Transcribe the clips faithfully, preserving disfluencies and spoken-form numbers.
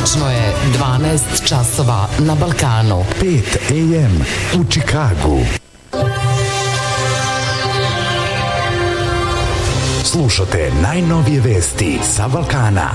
Tačno je dvanaest časova na Balkanu. pet a m u Čikagu. Slušate najnovije vesti sa Balkana.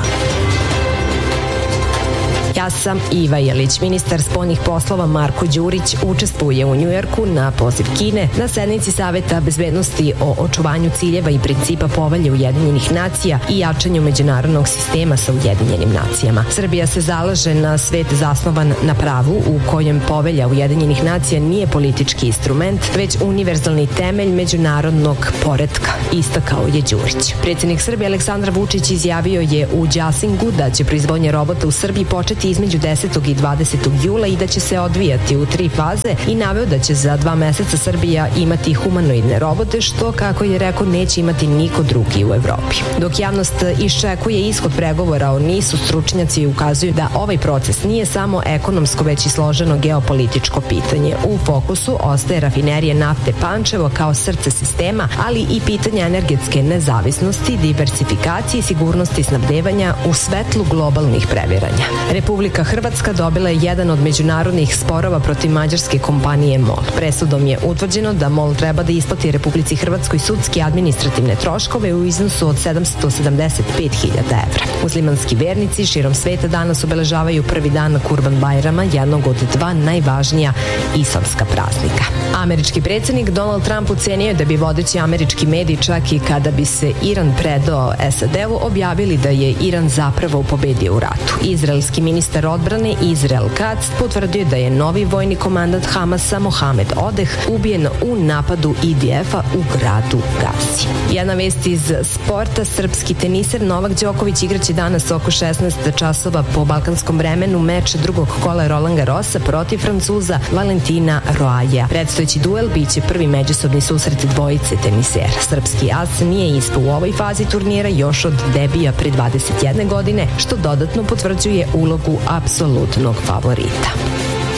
Ja sam Iva Jelić. Ministar spoljnih poslova Marko Đurić učestvuje u Njujorku na poziv Kine na sednici Saveta bezbednosti o očuvanju ciljeva i principa Povelje Ujedinjenih nacija i jačanju međunarodnog sistema sa Ujedinjenim nacijama. Srbija se zalaže na svet zasnovan na pravu u kojem Povelja Ujedinjenih nacija nije politički instrument, već univerzalni temelj međunarodnog poretka, istakao je Đurić. Predsjednik Srbije Aleksandar Vučić izjavio je u Đasingu da će proizvodnja robota u Srbiji početi između desetog i dvadesetog jula i da će se odvijati u tri faze i naveo da će za dva meseca Srbija imati humanoidne robote, što, kako je rekao, neće imati niko drugi u Evropi. Dok javnost iščekuje ishod pregovora o nisu, stručnjaci ukazuju da ovaj proces nije samo ekonomsko, već i složeno geopolitičko pitanje. U fokusu ostaje rafinerija nafte Pančevo kao srce sistema, ali i pitanje energetske nezavisnosti, diversifikacije i sigurnosti snabdevanja u svetlu globalnih previranja. Republika Hrvatska dobila je jedan od međunarodnih sporova protiv mađarske kompanije MOL. Presudom je utvrđeno da MOL treba da isplati Republici Hrvatskoj sudski administrativne troškove u iznosu od sedamsto sedamdeset pet hiljada evra. Muslimanski vernici širom sveta danas obeležavaju prvi dan Kurban Bajrama, jednog od dva najvažnija islamska praznika. Američki predsjednik Donald Trump ucenio da bi vodeći američki mediji, čak i kada bi se Iran predao S A D-u, objavili da je Iran zapravo pobedio u ratu. Izraelski ministar odbrane Izrael Katz potvrdio da je novi vojni komandant Hamasa Mohamed Odeh ubijen u napadu I D F-a u gradu Gazi. Jedna vest iz sporta: srpski teniser Novak Đoković igraće danas oko šesnaest časova po balkanskom vremenu meč drugog kola Roland Garrosa protiv Francuza Valentina Roaja. Predstojeći duel biće prvi međusobni susret dvojice tenisera. Srpski as nije ispao u ovoj fazi turnira još od debija pre dvadeset jedne godine, što dodatno potvrđuje ulogu apsolutnog favorita.